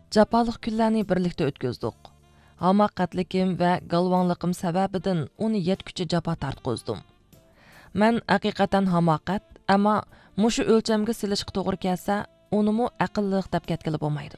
Jafoliq kunlarni birlikda o'tkazdik. Hamoqatlikim va galvonliqim sababidan uni yetkuchi jafo tortqizdim. Men haqiqatan hamoqat, ammo mushu o'lchamga silishga to'g'ri kelsa, unimi aqlliq deb ketgili bo'lmaydi.